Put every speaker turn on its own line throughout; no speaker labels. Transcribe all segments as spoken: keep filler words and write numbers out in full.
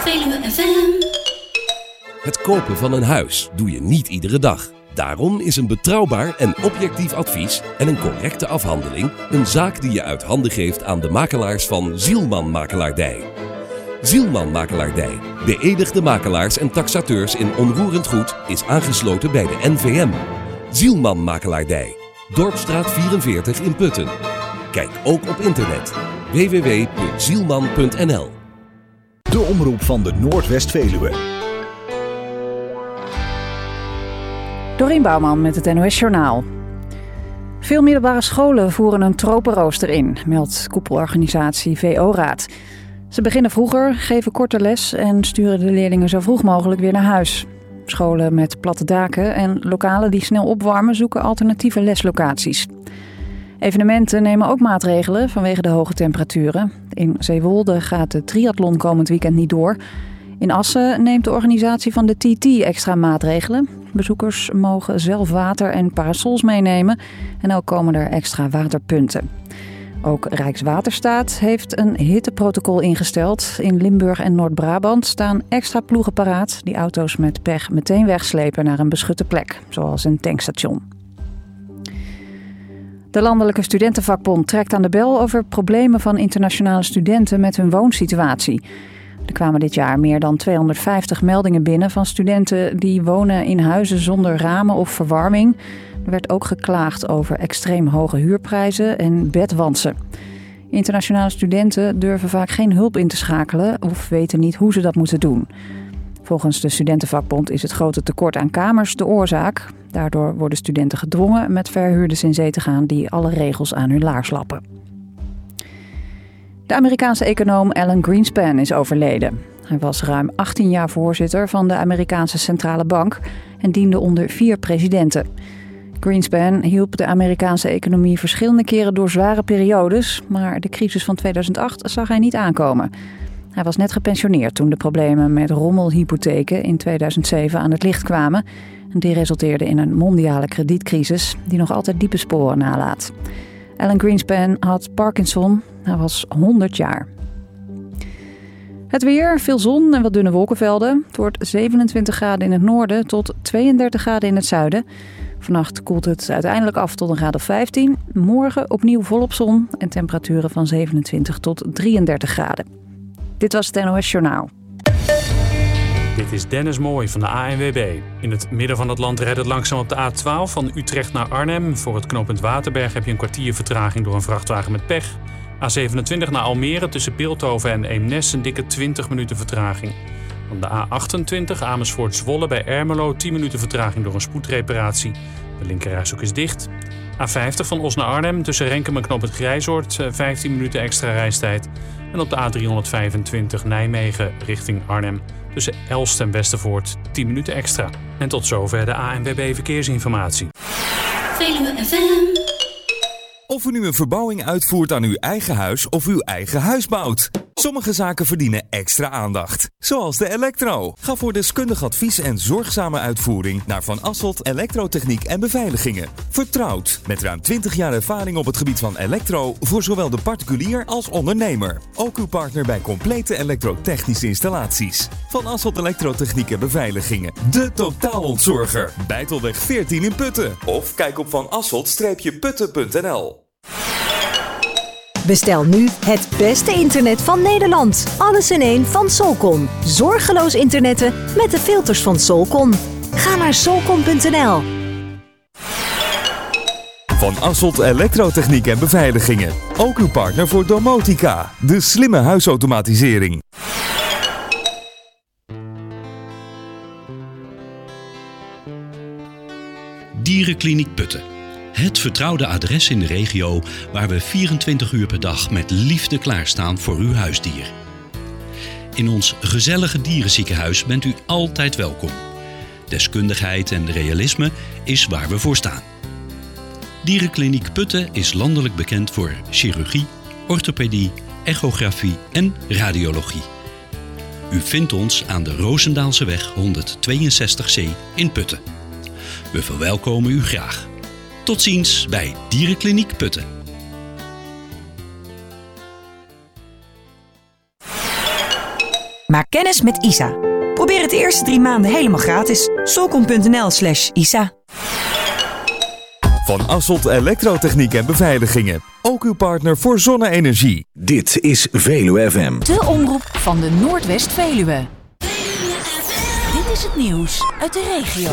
Veluwe F M.
Het kopen van een huis doe je niet iedere dag. Daarom is een betrouwbaar en objectief advies en een correcte afhandeling een zaak die je uit handen geeft aan de makelaars van Zielman Makelaardij. Zielman Makelaardij, beëdigde makelaars en taxateurs in onroerend goed, is aangesloten bij de N V M. Zielman Makelaardij, Dorpstraat vierenveertig in Putten. Kijk ook op internet w w w punt zielman punt n l.
De omroep van de Noordwest-Veluwe.
Dorien Bouwman met het N O S Journaal. Veel middelbare scholen voeren een tropenrooster in, meldt koepelorganisatie V O-raad. Ze beginnen vroeger, geven korte les en sturen de leerlingen zo vroeg mogelijk weer naar huis. Scholen met platte daken en lokalen die snel opwarmen zoeken alternatieve leslocaties. Evenementen nemen ook maatregelen vanwege de hoge temperaturen. In Zeewolde gaat de triathlon komend weekend niet door. In Assen neemt de organisatie van de T T extra maatregelen. Bezoekers mogen zelf water en parasols meenemen en ook komen er extra waterpunten. Ook Rijkswaterstaat heeft een hitteprotocol ingesteld. In Limburg en Noord-Brabant staan extra ploegen paraat die auto's met pech meteen wegslepen naar een beschutte plek, zoals een tankstation. De Landelijke Studentenvakbond trekt aan de bel over problemen van internationale studenten met hun woonsituatie. Er kwamen dit jaar meer dan tweehonderdvijftig meldingen binnen van studenten die wonen in huizen zonder ramen of verwarming. Er werd ook geklaagd over extreem hoge huurprijzen en bedwantsen. Internationale studenten durven vaak geen hulp in te schakelen of weten niet hoe ze dat moeten doen. Volgens de Studentenvakbond is het grote tekort aan kamers de oorzaak. Daardoor worden studenten gedwongen met verhuurders in zee te gaan die alle regels aan hun laars lappen. De Amerikaanse econoom Alan Greenspan is overleden. Hij was ruim achttien jaar voorzitter van de Amerikaanse Centrale Bank en diende onder vier presidenten. Greenspan hielp de Amerikaanse economie verschillende keren door zware periodes, maar de crisis van tweeduizend acht zag hij niet aankomen. Hij was net gepensioneerd toen de problemen met rommelhypotheken in tweeduizend zeven aan het licht kwamen. Die resulteerde in een mondiale kredietcrisis die nog altijd diepe sporen nalaat. Alan Greenspan had Parkinson. Hij was honderd jaar. Het weer, veel zon en wat dunne wolkenvelden. Het wordt zevenentwintig graden in het noorden tot tweeëndertig graden in het zuiden. Vannacht koelt het uiteindelijk af tot een graad of vijftien. Morgen opnieuw volop zon en temperaturen van zevenentwintig tot drieëndertig graden. Dit was het N O S Journaal.
Dit is Dennis Mooij van de A N W B. In het midden van het land rijdt het langzaam op de A twaalf van Utrecht naar Arnhem. Voor het knooppunt Waterberg heb je een kwartier vertraging door een vrachtwagen met pech. A zevenentwintig naar Almere tussen Bilthoven en Eemnes een dikke twintig minuten vertraging. Dan de A achtentwintig Amersfoort-Zwolle bij Ermelo tien minuten vertraging door een spoedreparatie. De linkerrijstrook is dicht. A vijftig van Os naar Arnhem tussen Renkum en knooppunt Grijzoord vijftien minuten extra reistijd. En op de A driehonderdvijfentwintig Nijmegen richting Arnhem tussen Elst en Westervoort tien minuten extra. En tot zover de A N W B Verkeersinformatie.
Veluwe F M.
Of u nu een verbouwing uitvoert aan uw eigen huis of uw eigen huis bouwt. Sommige zaken verdienen extra aandacht. Zoals de elektro. Ga voor deskundig advies en zorgzame uitvoering naar Van Asselt Elektrotechniek en Beveiligingen. Vertrouwd. Met ruim twintig jaar ervaring op het gebied van elektro voor zowel de particulier als ondernemer. Ook uw partner bij complete elektrotechnische installaties. Van Asselt Elektrotechniek en Beveiligingen. De totaalontzorger. Bijtelweg veertien in Putten. Of kijk op van asselt putten punt n l.
Bestel nu het beste internet van Nederland. Alles in één van Solcon. Zorgeloos internetten met de filters van Solcon. Ga naar solcon punt n l.
Van Asselt Elektrotechniek en Beveiligingen. Ook uw partner voor domotica. De slimme huisautomatisering.
Dierenkliniek Putten. Het vertrouwde adres in de regio waar we vierentwintig uur per dag met liefde klaarstaan voor uw huisdier. In ons gezellige dierenziekenhuis bent u altijd welkom. Deskundigheid en realisme is waar we voor staan. Dierenkliniek Putten is landelijk bekend voor chirurgie, orthopedie, echografie en radiologie. U vindt ons aan de Roosendaalseweg honderdtweeënzestig C in Putten. We verwelkomen u graag. Tot ziens bij Dierenkliniek Putten.
Maak kennis met I S A. Probeer het de eerste drie maanden helemaal gratis. solcom.nl slash isa.
Van Asselt Elektrotechniek en Beveiligingen. Ook uw partner voor zonne-energie.
Dit is Veluwe F M.
De omroep van de Noordwest-Veluwe. Dit is het nieuws uit de regio.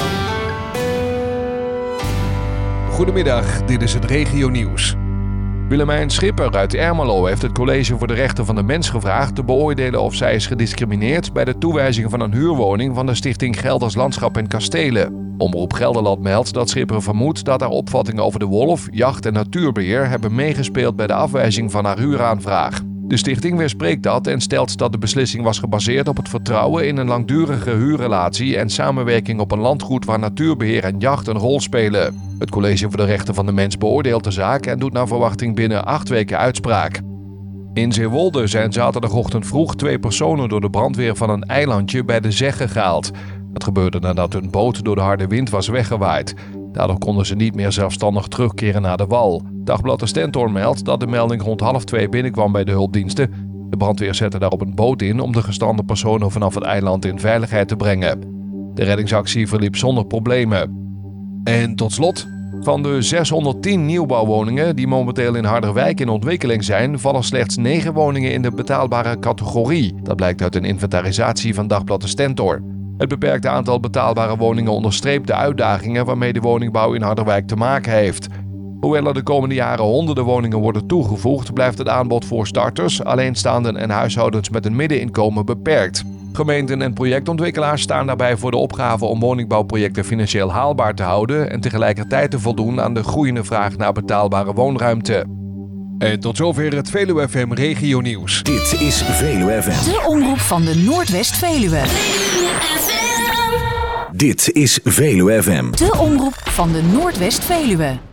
Goedemiddag, dit is het regionieuws. Willemijn Schipper uit Ermelo heeft het College voor de Rechten van de Mens gevraagd te beoordelen of zij is gediscrimineerd bij de toewijzing van een huurwoning van de stichting Gelders Landschap en Kastelen. Omroep Gelderland meldt dat Schipper vermoedt dat haar opvattingen over de wolf, jacht en natuurbeheer hebben meegespeeld bij de afwijzing van haar huuraanvraag. De stichting weerspreekt dat en stelt dat de beslissing was gebaseerd op het vertrouwen in een langdurige huurrelatie en samenwerking op een landgoed waar natuurbeheer en jacht een rol spelen. Het College voor de Rechten van de Mens beoordeelt de zaak en doet naar verwachting binnen acht weken uitspraak. In Zeewolde zijn zaterdagochtend vroeg twee personen door de brandweer van een eilandje bij de Zegge gehaald. Dat gebeurde nadat hun boot door de harde wind was weggewaaid. Daardoor konden ze niet meer zelfstandig terugkeren naar de wal. Dagblad de Stentor meldt dat de melding rond half twee binnenkwam bij de hulpdiensten. De brandweer zette daarop een boot in om de gestrande personen vanaf het eiland in veiligheid te brengen. De reddingsactie verliep zonder problemen. En tot slot, van de zeshonderdtien nieuwbouwwoningen die momenteel in Harderwijk in ontwikkeling zijn, vallen slechts negen woningen in de betaalbare categorie. Dat blijkt uit een inventarisatie van Dagblad de Stentor. Het beperkte aantal betaalbare woningen onderstreept de uitdagingen waarmee de woningbouw in Harderwijk te maken heeft. Hoewel er de komende jaren honderden woningen worden toegevoegd, blijft het aanbod voor starters, alleenstaanden en huishoudens met een middeninkomen beperkt. Gemeenten en projectontwikkelaars staan daarbij voor de opgave om woningbouwprojecten financieel haalbaar te houden en tegelijkertijd te voldoen aan de groeiende vraag naar betaalbare woonruimte. En tot zover het Veluwe F M Regio Nieuws.
Dit is Veluwe F M.
De omroep van de Noordwest-Veluwe.
Dit is Veluwe F M.
De omroep van de Noordwest-Veluwe.